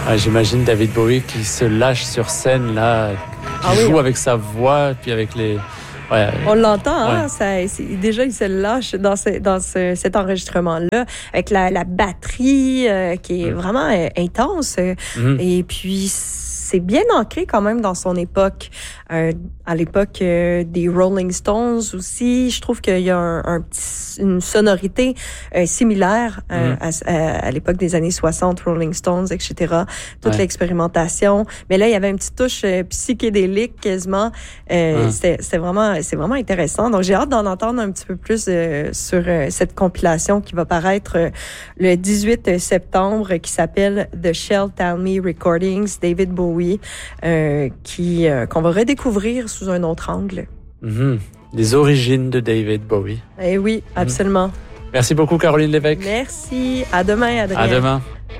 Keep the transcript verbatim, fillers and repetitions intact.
Ouais, j'imagine David Bowie qui se lâche sur scène, là, qui Ah joue oui. avec sa voix, puis avec les... Ouais, On l'entend, hein? Ouais. Ça, c'est, déjà, il se lâche dans, ce, dans ce, cet enregistrement-là, avec la, la batterie euh, qui est Mm. vraiment euh, intense. Mhm. Et puis, c'est bien ancré quand même dans son époque. Euh, à l'époque euh, des Rolling Stones aussi, je trouve qu'il y a un, un petit, une sonorité euh, similaire euh, Mhm. à, à, à l'époque des années soixante, Rolling Stones, et cetera. Toute Ouais. l'expérimentation. Mais là, il y avait une petite touche euh, psychédélique quasiment. Euh, Mhm. c'était, c'était vraiment, c'est vraiment intéressant. Donc, j'ai hâte d'en entendre un petit peu plus euh, sur euh, cette compilation qui va paraître euh, le dix-huit septembre, qui s'appelle The Shell Tell Me Recordings, David Bowie, euh, qui euh, qu'on va redécouvrir sous un autre angle. Mhm. Les origines de David Bowie. Eh oui, absolument. Merci beaucoup, Caroline Lévesque. Merci. À demain, Adrien. À demain.